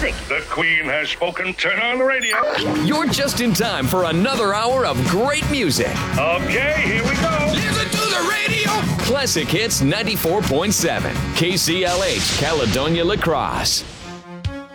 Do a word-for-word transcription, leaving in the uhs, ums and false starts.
music. The Queen has spoken. Turn on the radio. You're just in time for another hour of great music. Okay, here we go. Listen to the radio. Classic Hits ninety-four point seven. K C L H, Caledonia La Crosse.